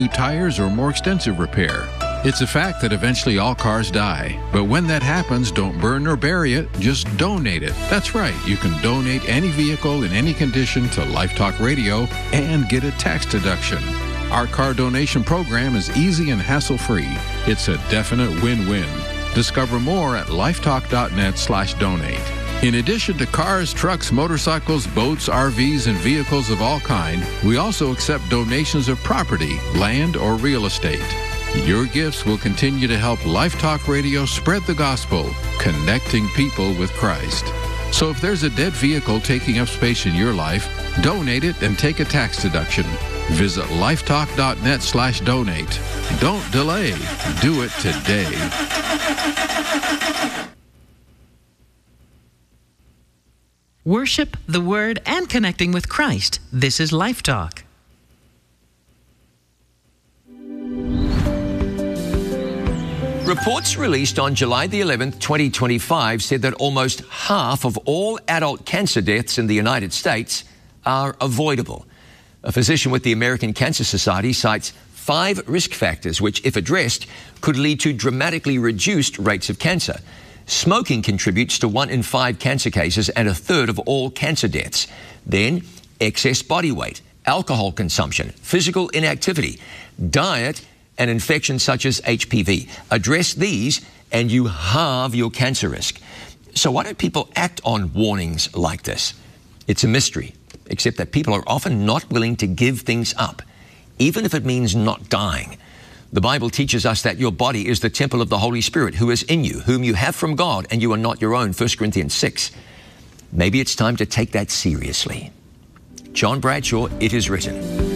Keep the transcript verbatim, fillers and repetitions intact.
new tires or more extensive repair. It's a fact that eventually all cars die. But when that happens, don't burn or bury it, just donate it. That's right, you can donate any vehicle in any condition to Life Talk Radio and get a tax deduction. Our car donation program is easy and hassle-free. It's a definite win-win. Discover more at lifetalk.net slash donate. In addition to cars, trucks, motorcycles, boats, R Vs, and vehicles of all kind, we also accept donations of property, land, or real estate. Your gifts will continue to help Life Talk Radio spread the gospel, connecting people with Christ. So if there's a dead vehicle taking up space in your life, donate it and take a tax deduction. Visit lifetalk.net slash donate. Don't delay. Do it today. Worship, the Word, and connecting with Christ. This is Life Talk. Reports released on July the eleventh, twenty twenty-five said that almost half of all adult cancer deaths in the United States are avoidable. A physician with the American Cancer Society cites five risk factors which, if addressed, could lead to dramatically reduced rates of cancer. Smoking contributes to one in five cancer cases and a third of all cancer deaths. Then, excess body weight, alcohol consumption, physical inactivity, diet, and infections such as H P V. Address these and you halve your cancer risk. So why don't people act on warnings like this? It's a mystery, except that people are often not willing to give things up, even if it means not dying. The Bible teaches us that your body is the temple of the Holy Spirit who is in you, whom you have from God, and you are not your own, First Corinthians six. Maybe it's time to take that seriously. John Bradshaw, It Is Written.